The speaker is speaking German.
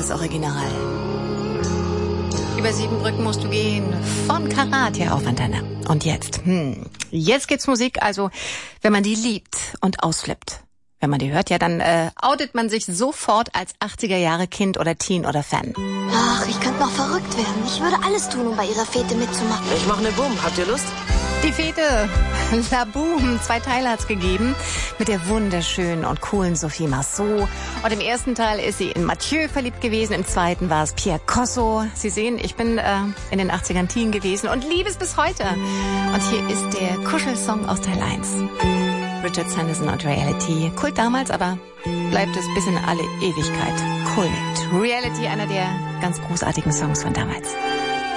das Original. Über 7 Brücken musst du gehen, von Karat hier auf Antenne. Und jetzt gibt's Musik, also wenn man die liebt und ausflippt. Wenn man die hört, ja, dann outet man sich sofort als 80er-Jahre-Kind oder Teen oder Fan. Ach, ich könnte noch verrückt werden. Ich würde alles tun, um bei ihrer Fete mitzumachen. Ich mache eine Boom. Habt ihr Lust? Die Fete, La Boom, 2 Teile hat's gegeben, mit der wunderschönen und coolen Sophie Marceau. Und im ersten Teil ist sie in Mathieu verliebt gewesen, im zweiten war es Pierre Cosso. Sie sehen, ich bin in den 80ern Teen gewesen und liebe es bis heute. Und hier ist der Kuschelsong aus Teil 1. Richard Sanderson und Reality. Kult damals, aber bleibt es bis in alle Ewigkeit Kult. Reality, einer der ganz großartigen Songs von damals.